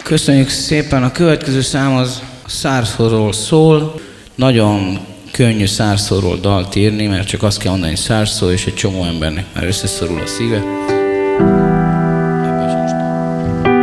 Köszönjük szépen! A következő szám az a szárszóról szól. Nagyon könnyű szárszóról dalt írni, mert csak azt kell mondani, hogy szárszó, és egy csomó embernek már összeszorul a szíve.